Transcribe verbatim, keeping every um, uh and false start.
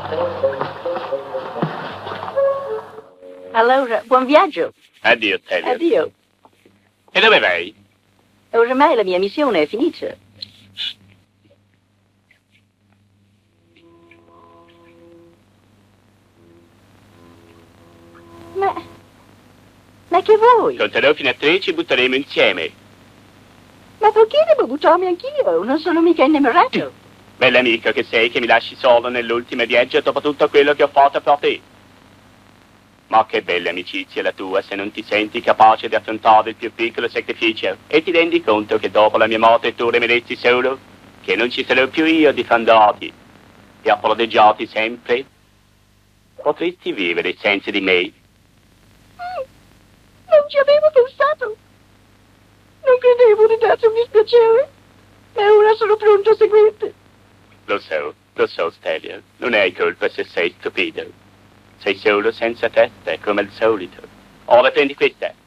Allora, buon viaggio. Addio, Telia. Addio. E dove vai? Ormai la mia missione è finita. Ma... Ma che vuoi? Conterò fino a tre, ci butteremo insieme. Ma perché devo buttarmi anch'io? Non sono mica innamorato. Bell'amico che sei, che mi lasci solo nell'ultimo viaggio dopo tutto quello che ho fatto per te. Ma che bella amicizia la tua, se non ti senti capace di affrontare il più piccolo sacrificio e ti rendi conto che dopo la mia morte tu rimarresti solo, che non ci sarò più io di fondati e a proteggiarti sempre. Potresti vivere senza di me? Non ci avevo pensato. Non credevo di darti un dispiacere, ma ora sono pronto a seguirti. Lo so, lo so, Stelia. Non hai colpa se sei stupido. Sei solo senza testa, come al solito. Ora prendi questa.